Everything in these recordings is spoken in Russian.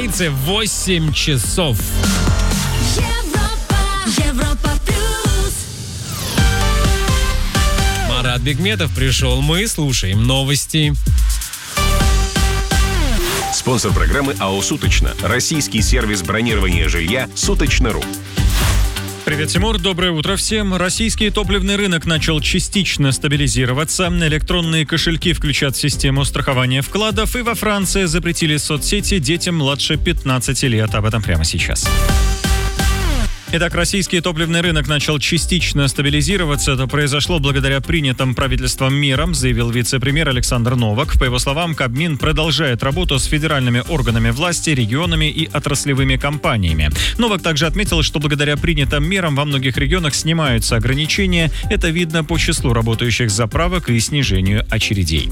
столице 8 часов. Европа плюс. Марат Бигметов пришел. Мы слушаем новости. Спонсор программы АО «Суточно». Российский сервис бронирования жилья «Суточно.ру». Привет, Тимур. Доброе утро всем. Российский топливный рынок начал частично стабилизироваться. Электронные кошельки включат систему страхования вкладов. И во Франции запретили соцсети детям младше 15 лет. Об этом прямо сейчас. Итак, российский топливный рынок начал частично стабилизироваться. Это произошло благодаря принятым правительством мерам, заявил вице-премьер Александр Новак. По его словам, Кабмин продолжает работу с федеральными органами власти, регионами и отраслевыми компаниями. Новак также отметил, что благодаря принятым мерам во многих регионах снимаются ограничения. Это видно по числу работающих заправок и снижению очередей.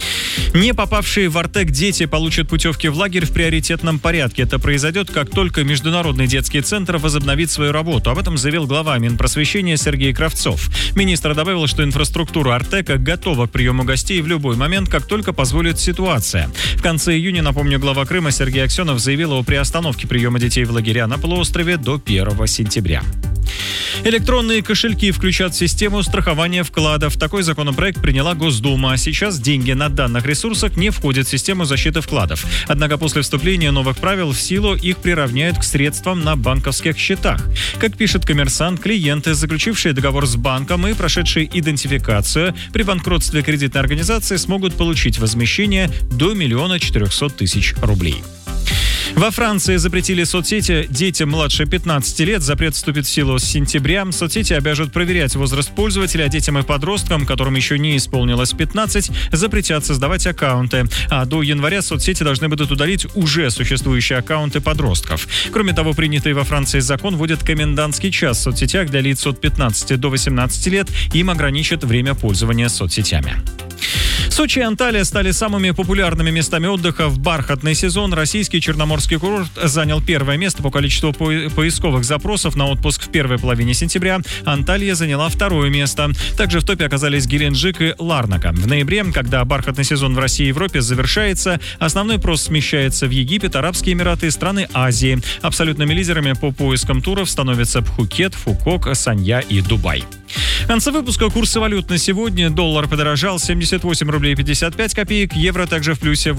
Не попавшие в Артек дети получат путевки в лагерь в приоритетном порядке. Это произойдет, как только Международный детский центр возобновит свою работу. Об этом заявил глава Минпросвещения Сергей Кравцов. Министр добавил, что инфраструктура Артека готова к приему гостей в любой момент, как только позволит ситуация. В конце июня, напомню, глава Крыма Сергей Аксенов заявил о приостановке приема детей в лагеря на полуострове до 1 сентября. Электронные кошельки включат систему страхования вкладов. Такой законопроект приняла Госдума. Сейчас деньги на данных ресурсах не входят в систему защиты вкладов. Однако после вступления новых правил в силу их приравняют к средствам на банковских счетах. Как пишет «Коммерсант», клиенты, заключившие договор с банком и прошедшие идентификацию, при банкротстве кредитной организации смогут получить возмещение до 1 400 000 рублей. Во Франции запретили соцсети детям младше 15 лет. Запрет вступит в силу с сентября. Соцсети обяжут проверять возраст пользователя, а детям и подросткам, которым еще не исполнилось 15, запретят создавать аккаунты. А до января соцсети должны будут удалить уже существующие аккаунты подростков. Кроме того, принятый во Франции закон вводит комендантский час в соцсетях для лиц от 15 до 18 лет. Им ограничат время пользования соцсетями. Сочи и Анталия стали самыми популярными местами отдыха в бархатный сезон. Российский Черноморский курорт занял первое место по количеству поисковых запросов на отпуск в первой половине сентября. Анталия заняла второе место. Также в топе оказались Геленджик и Ларнака. В ноябре, когда бархатный сезон в России и Европе завершается, основной прос смещается в Египет, Арабские Эмираты и страны Азии. Абсолютными лидерами по поискам туров становятся Пхукет, Фукок, Санья и Дубай. В конце выпуска курсы валют на сегодня. Доллар подорожал 78 рублей 55 копеек, евро также в плюсе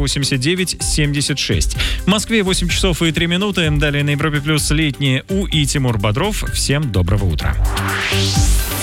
89,76. В Москве 8 часов и 3 минуты. Далее на Европе плюс летние У и Тимур Бодров. Всем доброго утра.